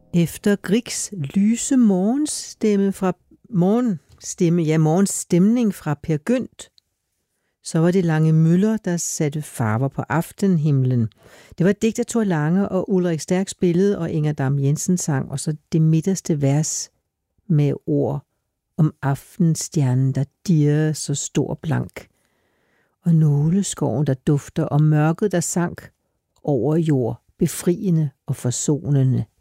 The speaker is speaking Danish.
Efter Griegs lyse morgenstemning fra Peer Gynt, så var det Lange Møller, der satte farver på aftenhimlen. Det var et digt af Thor Lange og Ulrik Stærk spillede, og Inger Dam Jensen sang, og så det midterste vers med ord om aftenstjernen, der dirrede så stor blank, og nåleskoven, der dufter, og mørket, der sank over jord, befriende og forsonende